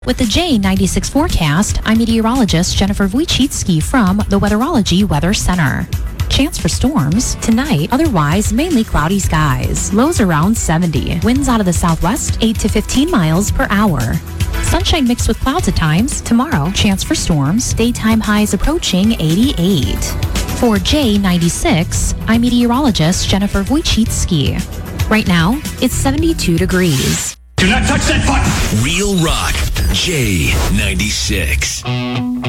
With the J96 forecast, I'm meteorologist Jennifer Wojcicki from the Weatherology Weather Center. Chance for storms tonight, otherwise mainly cloudy skies. Lows around 70. Winds out of the southwest, 8 to 15 miles per hour. Sunshine mixed with clouds at times. Tomorrow, chance for storms. Daytime highs approaching 88. For J96, I'm meteorologist Jennifer Wojcicki. Right now, it's 72 degrees. Do not touch that button! Real Rock, J96.